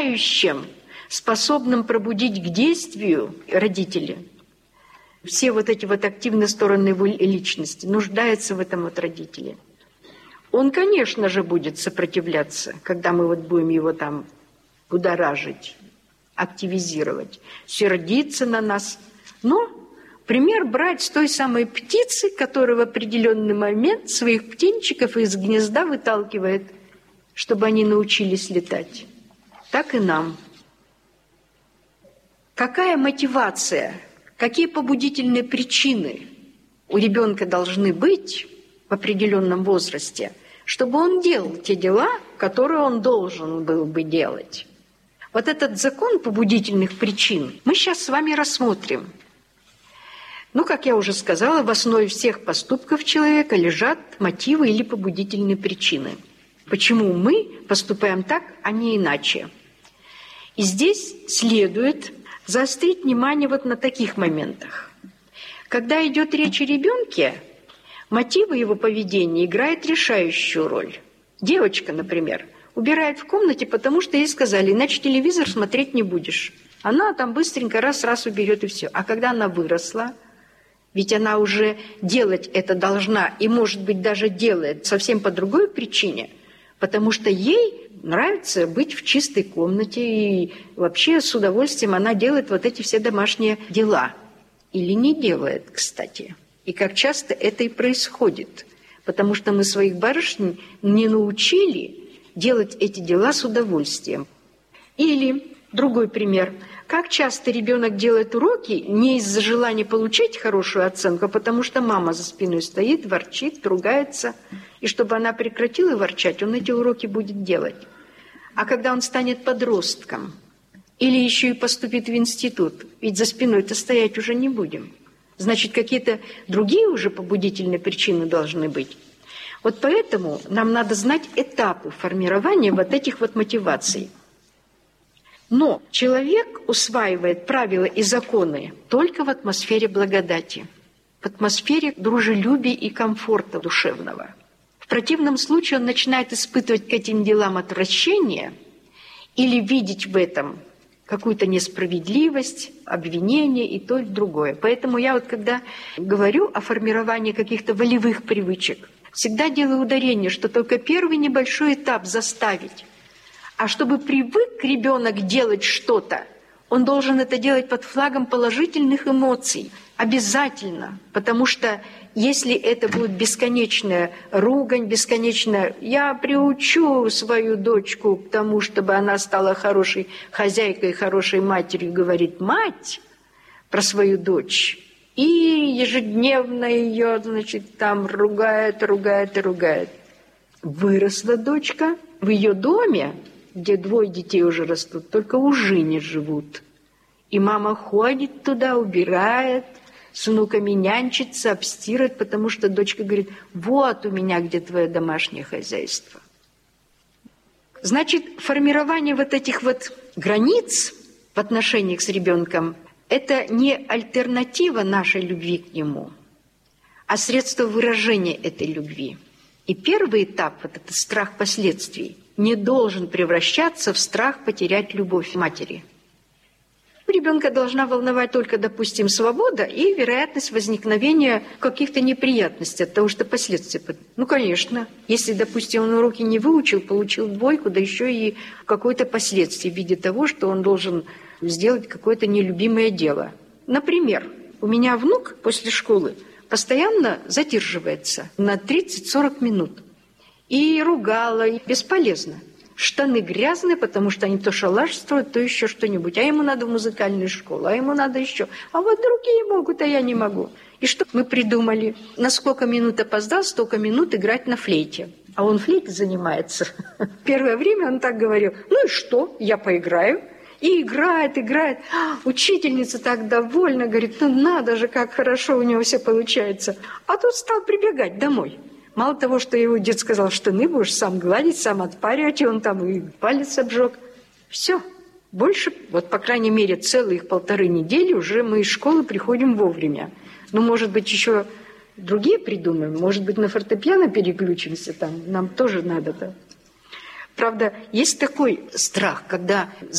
способным пробудить к действию родителя. Все вот эти вот активные стороны его личности нуждаются в этом вот родителе. Он, конечно же, будет сопротивляться, когда мы вот будем его там будоражить, активизировать, сердиться на нас. Но пример брать с той самой птицы, которая в определенный момент своих птенчиков из гнезда выталкивает, чтобы они научились летать. Так и нам. Какая мотивация, какие побудительные причины у ребенка должны быть в определенном возрасте, чтобы он делал те дела, которые он должен был бы делать? Вот этот закон побудительных причин мы сейчас с вами рассмотрим. Ну, как я уже сказала, в основе всех поступков человека лежат мотивы или побудительные причины. Почему мы поступаем так, а не иначе? И здесь следует заострить внимание вот на таких моментах. Когда идет речь о ребенке, мотивы его поведения играют решающую роль. Девочка, например, убирает в комнате, потому что ей сказали, иначе телевизор смотреть не будешь. Она там быстренько раз уберет и все. А когда она выросла, ведь она уже делать это должна, и, может быть, даже делает совсем по другой причине, потому что ей нравится быть в чистой комнате, и вообще с удовольствием она делает вот эти все домашние дела. Или не делает, кстати. И как часто это и происходит, потому что мы своих барышень не научили делать эти дела с удовольствием. Или другой пример. Как часто ребенок делает уроки не из-за желания получить хорошую оценку, а потому что мама за спиной стоит, ворчит, ругается. И чтобы она прекратила ворчать, он эти уроки будет делать. А когда он станет подростком или еще и поступит в институт, ведь за спиной-то стоять уже не будем. Значит, какие-то другие уже побудительные причины должны быть. Вот поэтому нам надо знать этапы формирования вот этих вот мотиваций. Но человек усваивает правила и законы только в атмосфере благодати, в атмосфере дружелюбия и комфорта душевного. В противном случае он начинает испытывать к этим делам отвращение или видеть в этом какую-то несправедливость, обвинение и то, и другое. Поэтому я вот когда говорю о формировании каких-то волевых привычек, всегда делаю ударение, что только первый небольшой этап заставить. А чтобы привык ребенок делать что-то, он должен это делать под флагом положительных эмоций. Обязательно. Потому что если это будет бесконечная ругань, бесконечная... Я приучу свою дочку к тому, чтобы она стала хорошей хозяйкой, хорошей матерью, говорит мать про свою дочь. И ежедневно ее, значит, там ругает. Выросла дочка в ее доме, где 2 детей уже растут, только уже не живут. И мама ходит туда, убирает, с внуками нянчится, обстирает, потому что дочка говорит, вот у меня где твое домашнее хозяйство. Значит, формирование вот этих вот границ в отношениях с ребенком – это не альтернатива нашей любви к нему, а средство выражения этой любви. И первый этап, вот этот страх последствий, не должен превращаться в страх потерять любовь матери. Ребенка должна волновать только, допустим, свобода и вероятность возникновения каких-то неприятностей от того, что последствия. Ну, конечно, если, допустим, он уроки не выучил, получил 2, да еще и какое-то последствие в виде того, что он должен сделать какое-то нелюбимое дело. Например, у меня внук после школы постоянно задерживается на 30-40 минут. И ругала, и бесполезно. Штаны грязные, потому что они то шалаш строят, то еще что-нибудь. А ему надо в музыкальную школу, а ему надо еще. А вот другие могут, а я не могу. И что мы придумали? На сколько минут опоздал, столько минут играть на флейте. А он флейтой занимается. Первое время он так говорил, ну и что, я поиграю. И играет. Учительница так довольна, говорит, ну надо же, как хорошо у него все получается. А тут стал прибегать домой. Мало того, что его дед сказал, штаны будешь сам гладить, сам отпаривать, и он там и палец обжег. Все. Больше, вот по крайней мере, целых 1,5 недели уже мы из школы приходим вовремя. Ну, может быть, еще другие придумаем. Может быть, на фортепиано переключимся там. Нам тоже надо-то. Правда, есть такой страх, когда